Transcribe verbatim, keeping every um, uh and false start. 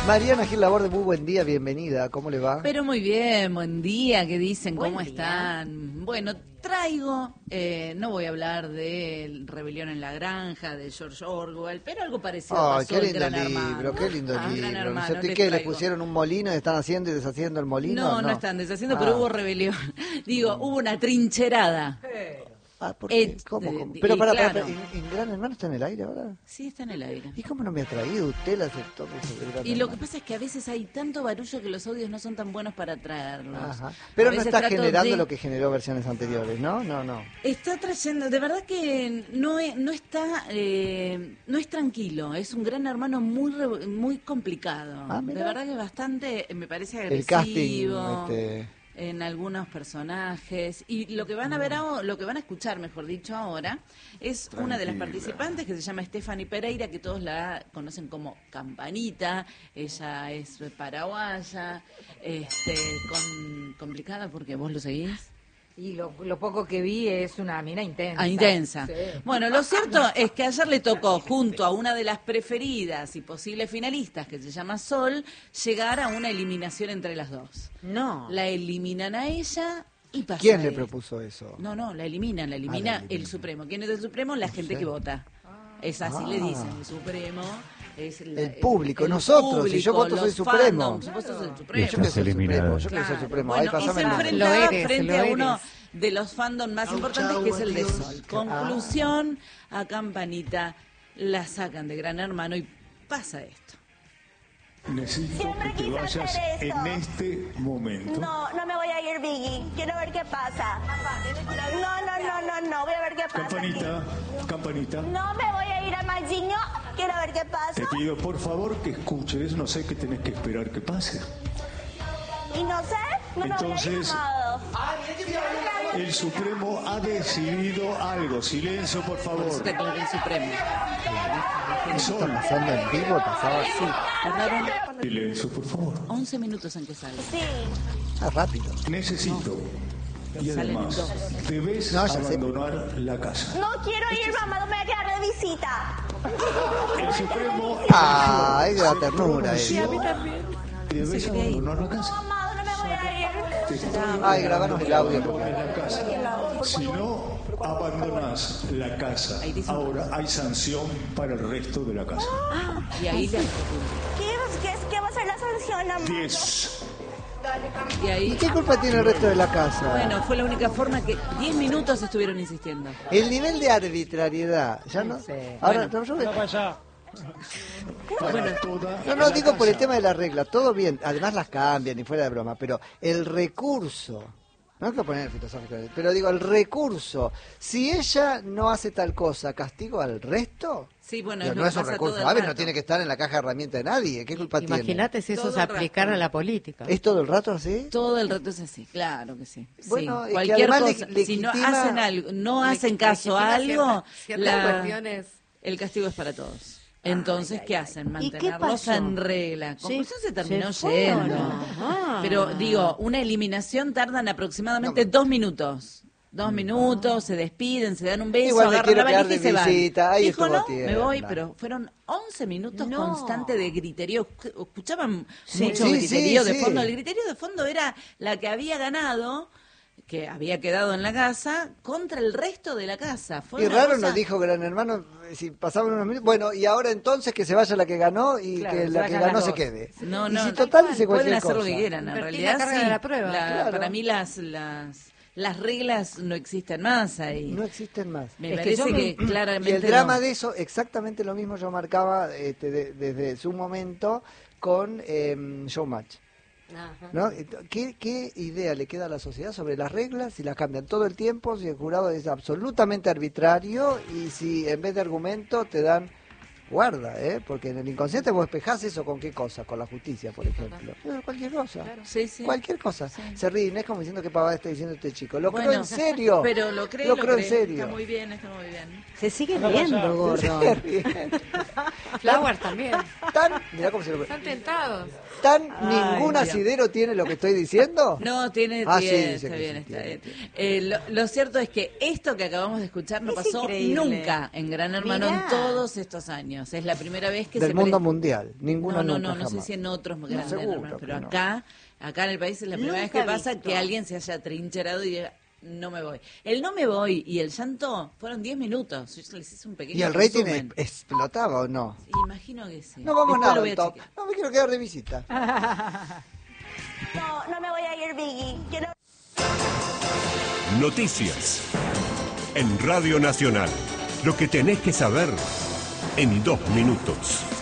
Mariana Gil Laborde, muy buen día, bienvenida, ¿cómo le va? Pero muy bien, buen día, ¿qué dicen? Buen ¿Cómo día. están? Bueno, traigo, eh, no voy a hablar de Rebelión en la Granja, de George Orwell, pero algo parecido Ay, pasó qué en lindo Gran libro, Hermano. qué lindo Ah, Gran libro. Hermano, ¿No sé les qué? ¿Le traigo. pusieron un molino y están haciendo y deshaciendo el molino? No, no, no están deshaciendo, Ah. pero hubo rebelión. Digo, hubo una trincherada. Ah, ¿por qué? Eh, ¿Cómo, eh, cómo? y Pero para, claro. para, ¿en, en Gran Hermano está en el aire ahora? Sí, está en el aire. ¿Y cómo no me ha traído usted las todo sobre Gran Y lo que Hermano? pasa es que a veces hay tanto barullo que los audios no son tan buenos para traerlos. Ajá. Pero A no veces está trato generando de- lo que generó versiones anteriores, ¿no? No, no. Está trayendo, de verdad que no es, no está, eh, no es tranquilo, es un Gran Hermano muy re- muy complicado. Ah, de mira. verdad que bastante, me parece El casting, agresivo este... en algunos personajes. Y lo que van a ver ahora, lo que van a escuchar, mejor dicho ahora, es una de las participantes que se llama Stephanie Pereira, que todos la conocen como Campanita. Ella es paraguaya, este, con, complicada porque vos lo seguís. Y lo, lo poco que vi es una mina intensa. Ah, intensa. Sí. Bueno, lo cierto es que ayer le tocó, junto a una de las preferidas y posibles finalistas, que se llama Sol, llegar a una eliminación entre las dos. No. La eliminan a ella y pasa ¿Quién le esto. propuso eso? No, no, la eliminan, la elimina Ah, la eliminan. el Supremo. ¿Quién es el Supremo? La gente sé. que vota. Es así Ah. le dicen, el Supremo. Es la- El público, el nosotros, si yo voto los soy Supremo. fandoms, vos sos el Supremo. Yo que soy el Supremo, yo que soy el Claro. Supremo. Bueno, Ahí y pasame se el nombre. enfrentaba Lo eres, frente lo a uno eres. de los fandoms más importantes, que es el de Sol. Conclusión, a Campanita la sacan de Gran Hermano y pasa esto. Necesito Siempre que te quise vayas hacer esto. en este momento. No, no me voy a ir, Biggie. Quiero ver qué pasa. No, no, no, no, no. Voy a ver qué pasa. Campanita, campanita, No me voy a ir a Magiño. Quiero ver qué pasa. te pido por favor que escuches, no sé qué tenés que esperar que pase. Y no sé, no me Entonces- voy a ir llamado. El Supremo ha decidido algo. Silencio, por favor. Por eso te declaré el Supremo. ¿Esto está pasando en vivo? ¿Pasaba así? Tardaron Silencio, por favor. once minutos en que salga. Sí. Ah, rápido. Necesito. Y Salen en además, dos. debes No, ya sé. abandonar la casa. No quiero ir, mamá. No me voy a quedar de visita. El Supremo Ah, es de la se ternura, pronunció eh. y debes abandonar la casa. Mamá, no me voy a ir. Te estoy Ay, grabanos el audio. abandones la casa. Si no abandonas la casa, Ahí dice- ahora hay sanción para el resto de la casa. Y ahí le ¿Qué, qué, qué va a ser la sanción, mamá? diez. y ¿Y ahí qué culpa tiene el resto de la casa? bueno, fue la única forma que diez minutos estuvieron insistiendo. El nivel de arbitrariedad, ¿ya no? Sí. Ahora, Bueno. no, yo me- Para toda no, no, la digo por el casa. tema de las reglas, todo bien, además las cambian y fuera de broma, pero el recurso, no hay que poner filosófico, pero digo, el recurso, si ella no hace tal cosa, ¿castigo al resto? Sí, bueno, Pero es lo no que es un pasa recurso, todo el a ver, no rato. tiene que estar en la caja de herramientas de nadie, ¿qué culpa tiene? Imagínate si eso Todo se el aplicara rato. a la política. ¿Es todo el rato así? Todo el rato es así, claro que sí. Bueno, es Sí. que Cualquier además cosa, le- si no legitima- hacen algo, no Le- hacen caso a legitima algo, ciertas- ciertas la- cuestiones. el castigo es para todos. Entonces, ¿qué hacen? ¿Y qué Mantenerlos pasó? en regla. Conclusión se terminó se fueron. yendo. Ajá. Pero digo, una eliminación tardan aproximadamente dos minutos. Dos minutos, se despiden, se dan un beso, Igual me agarran quiero la quedar valija y de se van. visita, ahí Dijo, estuvo no, me tierna. voy, pero fueron once minutos No. constantes de griterío. Escuchaban Sí. mucho Sí, griterío sí, de sí. fondo. El griterío de fondo era la que había ganado, que había quedado en la casa, contra el resto de la casa. Fue Y una raro cosa- nos dijo Gran Hermano, si pasaban unos minutos, bueno, y ahora entonces que se vaya la que ganó y Claro, que se la que vayan ganó las se dos. quede. No, y no, si total dice pueden cualquier hacer cosa. lo que quieran, en Invertir realidad la carga sí. de la prueba. La- Claro. Para mí las, las las reglas no existen más ahí. No existen más. Me Es que parece yo que, me- claramente Y el drama no. de eso, exactamente lo mismo yo marcaba este, de- desde su momento con eh, Showmatch. Ajá. ¿No? ¿Qué, ¿Qué idea le queda a la sociedad sobre las reglas? Si las cambian todo el tiempo, si el jurado es absolutamente arbitrario y si en vez de argumento te dan guarda, ¿eh? Porque en el inconsciente vos despejás eso con qué cosa, con la justicia, por ejemplo. Eh, cualquier cosa. Sí, sí. Cualquier cosa. Sí. Se ríen, es como diciendo que pavada está diciendo este chico. Lo Bueno, creo en serio. Pero lo cree, Lo lo, creo en cree. serio. Está muy bien, está muy bien. Se sigue riendo, gordo. Se ríen. Flowers también. Tan, mirá cómo se lo Están tentados. ¿Tan Ay, ningún Dios. asidero tiene lo que estoy diciendo? No, tiene Ah, bien, sí, dice está que bien, sí, está tiene, bien. Eh, lo, lo cierto es que esto que acabamos de escuchar no Es pasó increíble. nunca en Gran Hermano Mirá. en todos estos años. menos. Es la primera vez que Del se mundo pre- mundial. Ninguno No, no, nunca no, no sé jamás. si en otros No, grandes seguro hermanos, pero que no. acá, acá en el país es la primera vez Nunca que pasa visto. que alguien se haya trincherado y diga, no me voy. El no me voy y el llanto fueron diez minutos. Yo les hice un pequeño ¿Y el rating resumen. es- explotaba o no? Imagino que sí. No vamos Después nada lo voy al a top. chequear. No me quiero quedar de visita. No, no me voy a ir, Biggie. Quiero Noticias. En Radio Nacional. Lo que tenés que saber en dos minutos.